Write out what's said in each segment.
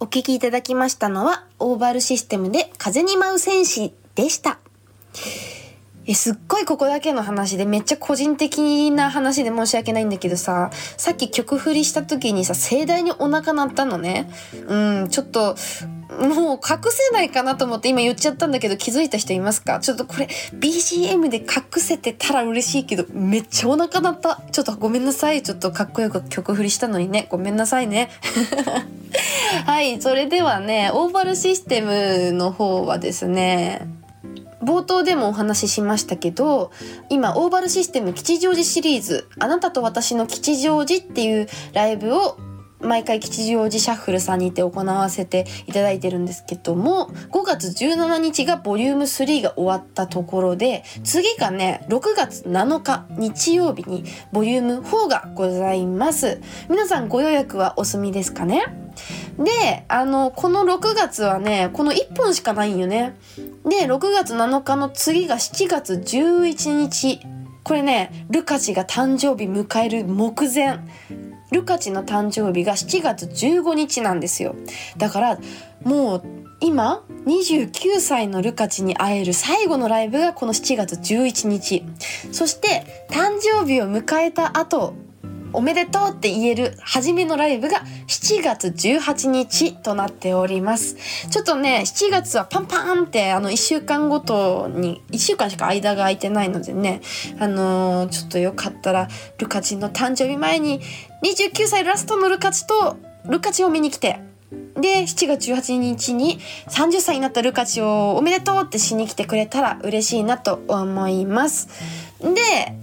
お聞きいただきましたのはオーバルシステムで風に舞う戦士でした。すっごいここだけの話でめっちゃ個人的な話で申し訳ないんだけどさっき曲振りした時に盛大にお腹鳴ったのね。ちょっともう隠せないかなと思って今言っちゃったんだけど、気づいた人いますか？ちょっとこれ BGM で隠せてたら嬉しいけどめっちゃお腹鳴った。ちょっとごめんなさい。ちょっとかっこよく曲振りしたのにね、ごめんなさいねはい、それではね、オーバルシステムの方はですね、冒頭でもお話ししましたけど、今オーバルシステム吉祥寺シリーズ、あなたと私の吉祥寺っていうライブを毎回吉祥寺シャッフルさんにて行わせていただいてるんですけども、5月17日がボリューム3が終わったところで、次がね6月7日日曜日にボリューム4がございます。皆さんご予約はお済みですかね？で、この6月はねこの1本しかないんよね。で6月7日の次が7月11日、これねルカチが誕生日迎える目前、ルカチの誕生日が7月15日なんですよ。だからもう今29歳のルカチに会える最後のライブがこの7月11日、そして誕生日を迎えた後おめでとうって言える初めのライブが7月18日となっております。ちょっとね7月はパンパンって1週間ごとに1週間しか間が空いてないのでね、ちょっとよかったらルカチの誕生日前に29歳ラストのルカチを見に来て、で7月18日に30歳になったルカチをおめでとうってしに来てくれたら嬉しいなと思います。で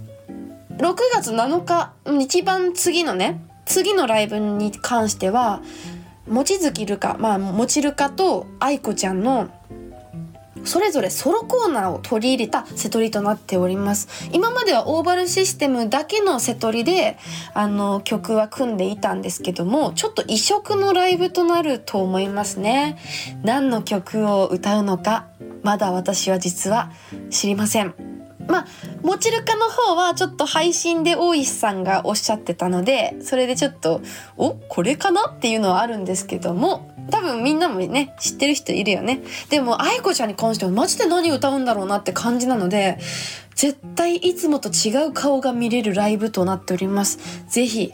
6月7日一番次のライブに関しては望月ルカ、もちルカと愛子ちゃんのそれぞれソロコーナーを取り入れたセトリとなっております。今まではオーバルシステムだけのセトリで曲は組んでいたんですけども、ちょっと異色のライブとなると思いますね。何の曲を歌うのかまだ私は実は知りません。もちるかの方はちょっと配信で大石さんがおっしゃってたので、それでちょっとこれかなっていうのはあるんですけども、多分みんなもね知ってる人いるよね。でも愛子ちゃんに関してはマジで何歌うんだろうなって感じなので、絶対いつもと違う顔が見れるライブとなっております。ぜひ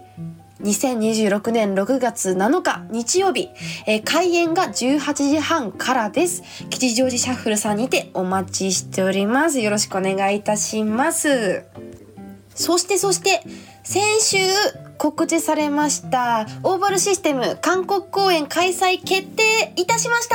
2026年6月7日日曜日、開演が18時半からです。吉祥寺シャッフルさんにてお待ちしております。よろしくお願いいたします。そして先週告知されましたオーバルシステム韓国公演開催決定いたしました。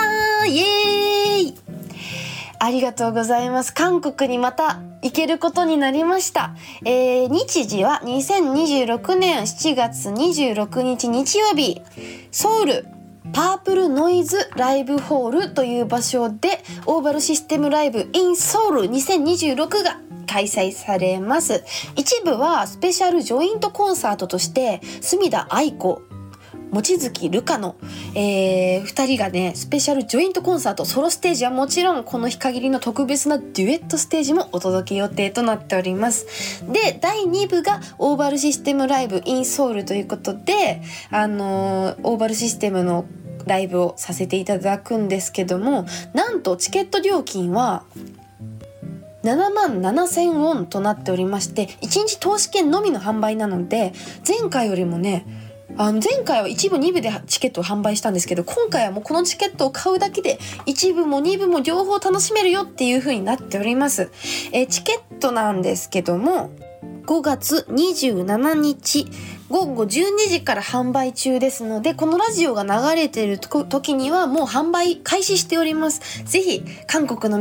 イエーイ、ありがとうございます。韓国にまた行けることになりました。日時は2026年7月26日日曜日、ソウルパープルノイズライブホールという場所でオーバルシステムライブ in ソウル2026が開催されます。一部はスペシャルジョイントコンサートとして隅田愛子、望月ルカの、2人がねスペシャルジョイントコンサート、ソロステージはもちろんこの日限りの特別なデュエットステージもお届け予定となっております。で第2部がオーバルシステムライブ in ソウルということで、オーバルシステムのライブをさせていただくんですけども、なんとチケット料金は77,000ウォンとなっておりまして、1日投資券のみの販売なので、前回よりもね前回は1部2部でチケットを販売したんですけど、今回はもうこのチケットを買うだけで1部も2部も両方楽しめるよっていう風になっております。チケットなんですけども5月27日午後12時から販売中ですので、このラジオが流れている時にはもう販売開始しております。ぜひ韓国の